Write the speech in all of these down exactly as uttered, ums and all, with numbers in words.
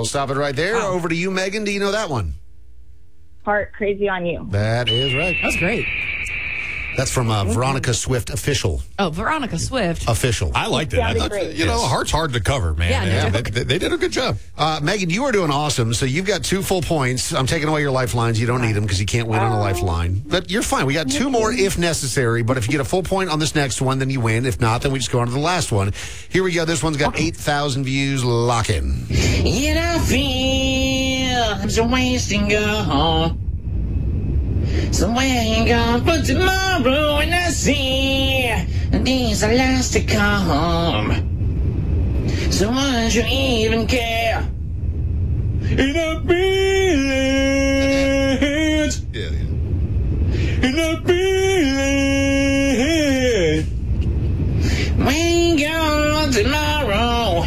stop it right there. Wow. Over to you, Megan. Do you know that one? Heart Crazy on You. That is right. That was great. That's from uh, Veronica Swift Official. Oh, Veronica Swift. Official. I liked it. I Sounded thought, great. you know, Heart's hard to cover, man. Yeah, no Yeah, joke. they, they did a good job. Uh, Megan, you are doing awesome. So you've got two full points. I'm taking away your lifelines. You don't need them because you can't win on a lifeline. But you're fine. We got two more if necessary. But if you get a full point on this next one, then you win. If not, then we just go on to the last one. Here we go. This one's got eight thousand views. Lock in. Yet I feel I'm so wasting gone. So where you gone for tomorrow? And I see the days are last to come. So why should you even care? And I feel it. Yeah, yeah. And I feel it. We go tomorrow.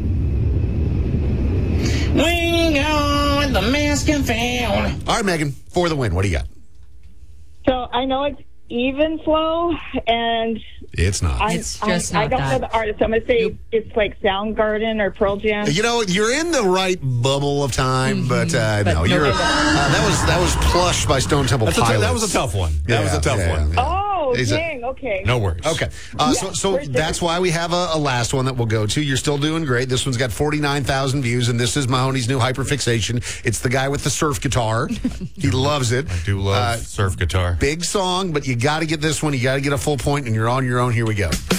We go with the mask and found. All right, Megan, for the win. What do you got? So I know it's even flow, and It's not. I, It's just I, I not don't that. know the artist. I'm going to say it's like Soundgarden or Pearl Jam. You know, you're in the right bubble of time, but uh, But no, no, you're. no. Uh, that was that was Plush by Stone Temple That's a t- Pilots. that was a tough one. That was a tough yeah, one. yeah. Oh, Is it- dang. Okay. No worries. Okay, uh, Yeah, so so where's the- that's why we have a, a last one that we'll go to. You're still doing great. This one's got forty-nine thousand views, and this is Mahoney's new hyperfixation. It's the guy with the surf guitar. He loves it. I do love Uh, surf guitar. Big song, but you got to get this one. You got to get a full point, and you're on your own. Here we go.